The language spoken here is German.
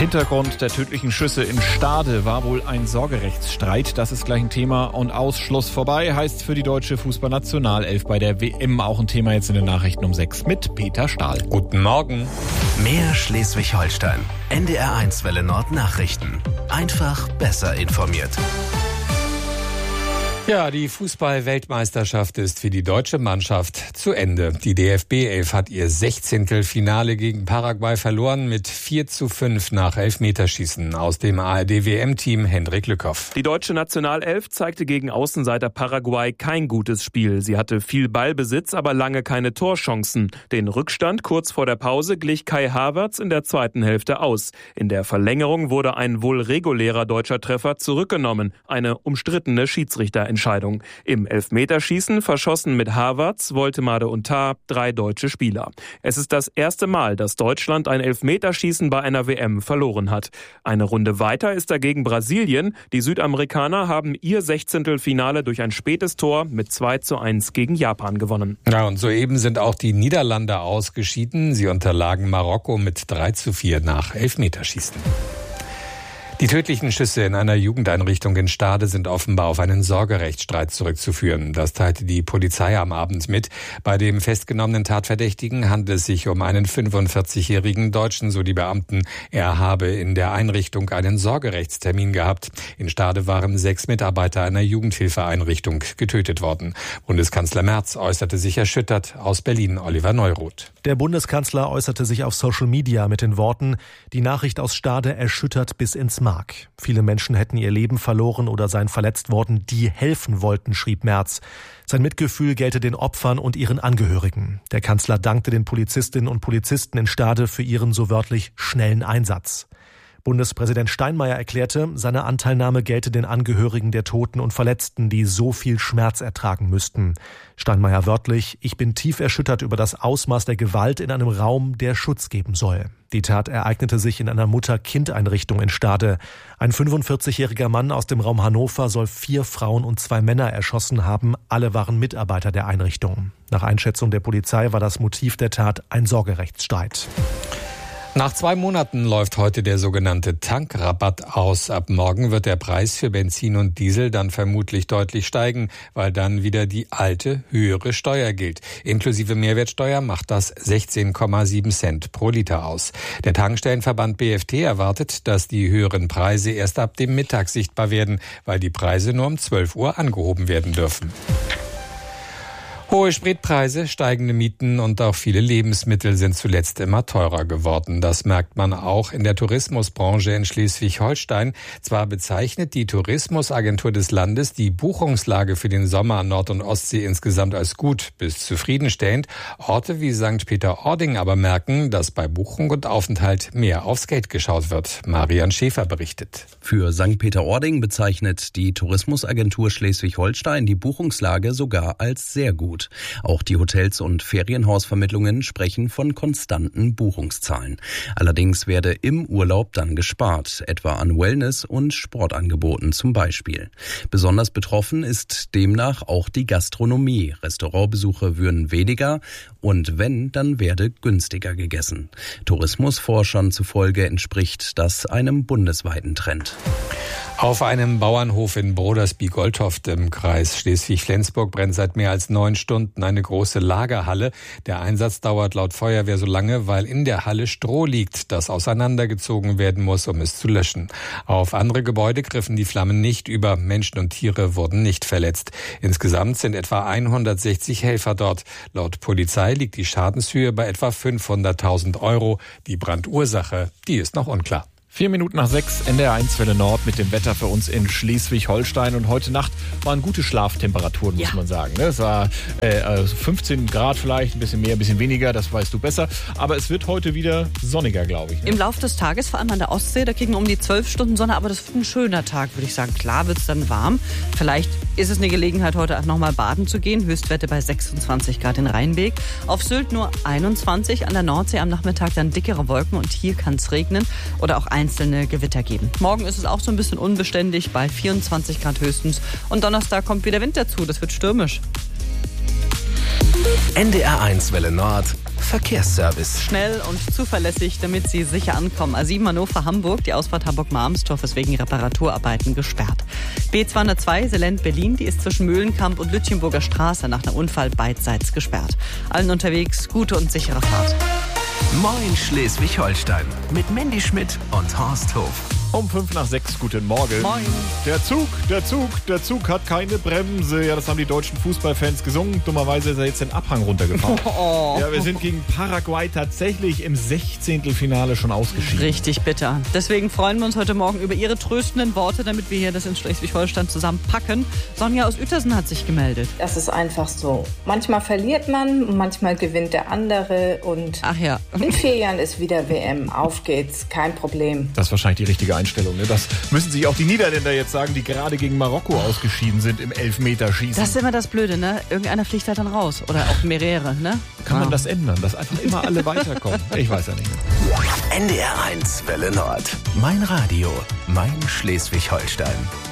Hintergrund der tödlichen Schüsse in Stade war wohl ein Sorgerechtsstreit. Das ist gleich ein Thema und Ausschluss vorbei, heißt für die deutsche Fußballnationalelf bei der WM auch ein Thema jetzt in den Nachrichten um 6 mit Peter Stahl. Guten Morgen. Mehr Schleswig-Holstein. NDR1 Welle Nord Nachrichten. Einfach besser informiert. Ja, die Fußball-Weltmeisterschaft ist für die deutsche Mannschaft zu Ende. Die DFB-11 hat ihr 16. Finale gegen Paraguay verloren mit 4:5 nach Elfmeterschießen. Aus dem ARD-WM-Team Hendrik Lückhoff. Die deutsche Nationalelf zeigte gegen Außenseiter Paraguay kein gutes Spiel. Sie hatte viel Ballbesitz, aber lange keine Torchancen. Den Rückstand kurz vor der Pause glich Kai Havertz in der zweiten Hälfte aus. In der Verlängerung wurde ein wohl regulärer deutscher Treffer zurückgenommen. Eine umstrittene Schiedsrichterentscheidung. Im Elfmeterschießen verschossen mit Havertz, Woltemade und Tah 3 deutsche Spieler. Es ist das erste Mal, dass Deutschland ein Elfmeterschießen bei einer WM verloren hat. Eine Runde weiter ist dagegen Brasilien. Die Südamerikaner haben ihr 16. Finale durch ein spätes Tor mit 2:1 gegen Japan gewonnen. Ja, und soeben sind auch die Niederlande ausgeschieden. Sie unterlagen Marokko mit 3:4 nach Elfmeterschießen. Die tödlichen Schüsse in einer Jugendeinrichtung in Stade sind offenbar auf einen Sorgerechtsstreit zurückzuführen. Das teilte die Polizei am Abend mit. Bei dem festgenommenen Tatverdächtigen handelt es sich um einen 45-jährigen Deutschen, so die Beamten. Er habe in der Einrichtung einen Sorgerechtstermin gehabt. In Stade waren 6 Mitarbeiter einer Jugendhilfeeinrichtung getötet worden. Bundeskanzler Merz äußerte sich erschüttert. Aus Berlin Oliver Neuroth. Der Bundeskanzler äußerte sich auf Social Media mit den Worten: Die Nachricht aus Stade erschüttert bis ins Mark. Viele Menschen hätten ihr Leben verloren oder seien verletzt worden, die helfen wollten, schrieb Merz. Sein Mitgefühl gelte den Opfern und ihren Angehörigen. Der Kanzler dankte den Polizistinnen und Polizisten in Stade für ihren so wörtlich schnellen Einsatz. Bundespräsident Steinmeier erklärte, seine Anteilnahme gelte den Angehörigen der Toten und Verletzten, die so viel Schmerz ertragen müssten. Steinmeier wörtlich: Ich bin tief erschüttert über das Ausmaß der Gewalt in einem Raum, der Schutz geben soll. Die Tat ereignete sich in einer Mutter-Kind-Einrichtung in Stade. Ein 45-jähriger Mann aus dem Raum Hannover soll 4 Frauen und 2 Männer erschossen haben. Alle waren Mitarbeiter der Einrichtung. Nach Einschätzung der Polizei war das Motiv der Tat ein Sorgerechtsstreit. Nach 2 Monaten läuft heute der sogenannte Tankrabatt aus. Ab morgen wird der Preis für Benzin und Diesel dann vermutlich deutlich steigen, weil dann wieder die alte, höhere Steuer gilt. Inklusive Mehrwertsteuer macht das 16,7 Cent pro Liter aus. Der Tankstellenverband BFT erwartet, dass die höheren Preise erst ab dem Mittag sichtbar werden, weil die Preise nur um 12 Uhr angehoben werden dürfen. Hohe Spritpreise, steigende Mieten und auch viele Lebensmittel sind zuletzt immer teurer geworden. Das merkt man auch in der Tourismusbranche in Schleswig-Holstein. Zwar bezeichnet die Tourismusagentur des Landes die Buchungslage für den Sommer an Nord- und Ostsee insgesamt als gut bis zufriedenstellend. Orte wie St. Peter-Ording aber merken, dass bei Buchung und Aufenthalt mehr aufs Geld geschaut wird. Marian Schäfer berichtet. Für St. Peter-Ording bezeichnet die Tourismusagentur Schleswig-Holstein die Buchungslage sogar als sehr gut. Auch die Hotels- und Ferienhausvermittlungen sprechen von konstanten Buchungszahlen. Allerdings werde im Urlaub dann gespart, etwa an Wellness- und Sportangeboten zum Beispiel. Besonders betroffen ist demnach auch die Gastronomie. Restaurantbesuche würden weniger und wenn, dann werde günstiger gegessen. Tourismusforschern zufolge entspricht das einem bundesweiten Trend. Auf einem Bauernhof in Brodersby-Goldhoft im Kreis Schleswig-Flensburg brennt seit mehr als 9 Stunden eine große Lagerhalle. Der Einsatz dauert laut Feuerwehr so lange, weil in der Halle Stroh liegt, das auseinandergezogen werden muss, um es zu löschen. Auf andere Gebäude griffen die Flammen nicht über. Menschen und Tiere wurden nicht verletzt. Insgesamt sind etwa 160 Helfer dort. Laut Polizei liegt die Schadenshöhe bei etwa 500.000 €. Die Brandursache, die ist noch unklar. 4 Minuten nach 6, NDR1 Welle Nord mit dem Wetter für uns in Schleswig-Holstein. Und heute Nacht waren gute Schlaftemperaturen, muss man sagen. Es war 15 Grad vielleicht, ein bisschen mehr, ein bisschen weniger, das weißt du besser. Aber es wird heute wieder sonniger, glaube ich. Im Laufe des Tages, vor allem an der Ostsee, da kriegen wir um die 12 Stunden Sonne. Aber das wird ein schöner Tag, würde ich sagen. Klar wird es dann warm. Vielleicht ist es eine Gelegenheit, heute auch nochmal baden zu gehen. Höchstwerte bei 26 Grad in Rheinbeek. Auf Sylt nur 21, an der Nordsee am Nachmittag dann dickere Wolken. Und hier kann es regnen oder auch einzelne Gewitter geben. Morgen ist es auch so ein bisschen unbeständig bei 24 Grad höchstens. Und Donnerstag kommt wieder Wind dazu. Das wird stürmisch. NDR1 Welle Nord Verkehrsservice. Schnell und zuverlässig, damit Sie sicher ankommen. A7 Hannover-Hamburg, die Ausfahrt Hamburg-Marmstorf ist wegen Reparaturarbeiten gesperrt. B202 Selend-Berlin, die ist zwischen Mühlenkamp und Lütchenburger Straße nach einem Unfall beidseits gesperrt. Allen unterwegs gute und sichere Fahrt. Moin Schleswig-Holstein mit Mandy Schmidt und Horst Hof. Um 5:05, guten Morgen. Moin. Der Zug hat keine Bremse. Ja, das haben die deutschen Fußballfans gesungen. Dummerweise ist er jetzt den Abhang runtergefahren. Ja, wir sind gegen Paraguay tatsächlich im 16. Finale schon ausgeschieden. Richtig bitter. Deswegen freuen wir uns heute Morgen über Ihre tröstenden Worte, damit wir hier das in Schleswig-Holstein zusammenpacken. Sonja aus Uetersen hat sich gemeldet. Das ist einfach so. Manchmal verliert man, manchmal gewinnt der andere und Ach ja. in 4 Jahren ist wieder WM. Auf geht's, kein Problem. Das ist wahrscheinlich die richtige Einstellung. Ne? Das müssen sich auch die Niederländer jetzt sagen, die gerade gegen Marokko ausgeschieden sind im Elfmeterschießen. Das ist immer das Blöde, ne? Irgendeiner fliegt halt dann raus. Oder auch mehrere, ne? Kann man das ändern, dass einfach immer alle weiterkommen? Ich weiß ja nicht mehr. NDR1 Welle Nord. Mein Radio, mein Schleswig-Holstein.